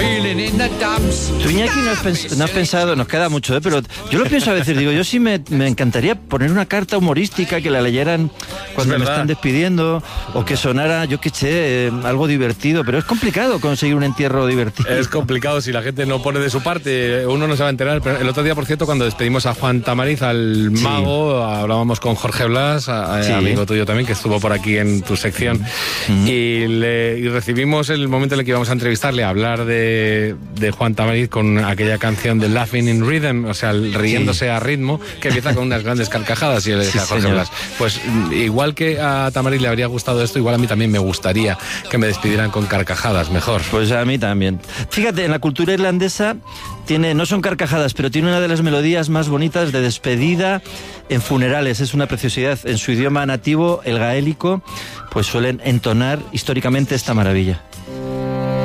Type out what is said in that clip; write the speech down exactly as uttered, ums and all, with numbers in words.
feeling in the dumps. Tú, Iñaki, no has, pens no has pensado, nos queda mucho, ¿eh? Pero yo lo pienso a veces, digo, yo sí me, me encantaría poner una carta humorística que la leyeran cuando me están despidiendo, o que sonara, yo qué sé, eh, algo divertido, pero es complicado conseguir un entierro divertido. Es complicado, si la gente no pone de su parte, uno no se va a enterar. Pero el otro día, por cierto, cuando despedimos a Juan Tamariz, al mago, sí. hablábamos con Jorge Blas, a, sí. amigo tuyo también, que estuvo por aquí en tu sección, mm-hmm. y, le, y recibimos el momento en el que íbamos a entrevistarle, a hablar de, de Juan Tamariz con aquella canción de Laughing in Rhythm, o sea, riéndose sí. a ritmo, que empieza con unas grandes carcajadas, y le decía sí, a Jorge señor. Blas, pues igual que a Tamariz le habría gustado esto, igual a mí también me gustaría que me despidieran con carcajadas, mejor. Pues a mí también. Fíjate, en la cultura irlandesa tiene, no son carcajadas, pero tiene una de las melodías más bonitas de despedida en funerales. Es una preciosidad. En su idioma nativo, el gaélico, pues suelen entonar históricamente esta maravilla.